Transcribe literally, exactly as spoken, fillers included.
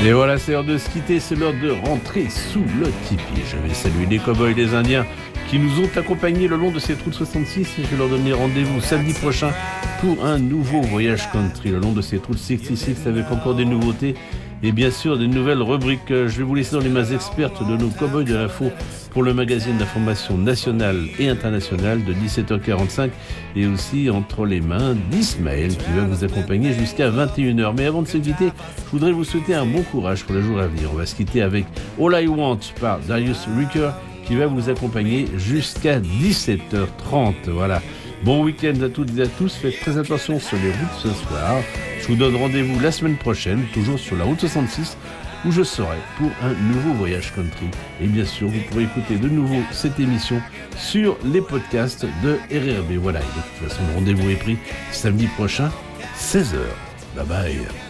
Et voilà, c'est l'heure de se quitter, c'est l'heure de rentrer sous le tipi. Je vais saluer les cow-boys et les indiens qui nous ont accompagnés le long de cette route soixante-six et je vais leur donner rendez-vous samedi prochain pour un nouveau voyage country le long de cette route soixante-six avec encore des nouveautés et bien sûr des nouvelles rubriques. Je vais vous laisser dans les mains expertes de nos cow-boys de l'info pour le magazine d'information nationale et internationale de dix-sept heures quarante-cinq et aussi entre les mains d'Ismaël qui va vous accompagner jusqu'à vingt et une heures. Mais avant de se quitter, je voudrais vous souhaiter un bon courage pour le jour à venir. On va se quitter avec All I Want par Darius Rucker qui va vous accompagner jusqu'à dix-sept heures trente. Voilà. Bon week-end à toutes et à tous. Faites très attention sur les routes ce soir. Je vous donne rendez-vous la semaine prochaine, toujours sur la route soixante-six, où je serai pour un nouveau voyage country. Et bien sûr, vous pourrez écouter de nouveau cette émission sur les podcasts de R R B. Voilà, et de toute façon, le rendez-vous est pris samedi prochain, seize heures. Bye bye.